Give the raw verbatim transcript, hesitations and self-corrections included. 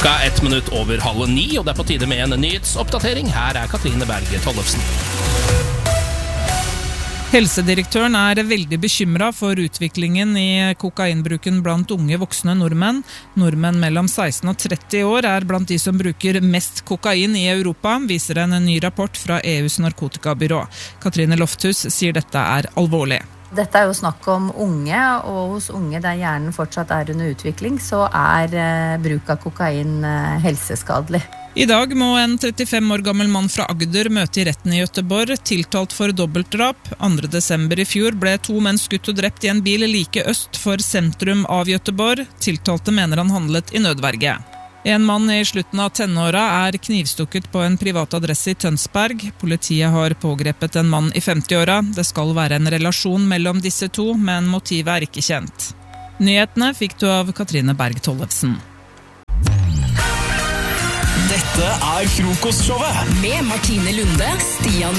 Klokka er ett minutt over halv ni, og det er på tide med en nyhetsoppdatering. Her er Katrine Berge Tollefsen. Helsedirektøren er veldig bekymret for utviklingen i kokainbruken blant unge voksne nordmenn. Nordmenn mellom seksten og tretti år er blant de som bruker mest kokain i Europa, viser en ny rapport fra E U's narkotikabyrå. Katrine Lofthus sier dette er alvorlig. Dette er jo snakk om unge, og hos unge der hjernen fortsatt er under utvikling, så er eh, bruk av kokain eh, helseskadelig. I dag må en trettifem år gammel mann fra Agder møte i retten i Göteborg, tiltalt for dobbeltdrap. andre desember i fjor ble to menn skutt og drept i en bil like øst for sentrum av Göteborg. Tiltalte mener han handlet i nødverge. En mann i slutten av tenåra er knivstukket på en privat adresse i Tønsberg. Politiet har pågrepet en mann i femtiåra. Det skal være en relasjon mellom disse to, men motivet er ikke kjent. Nyhetene fikk du av Katrine Berg Tollefsen. Dette er Frokostshowet med Martine Lunde, Stian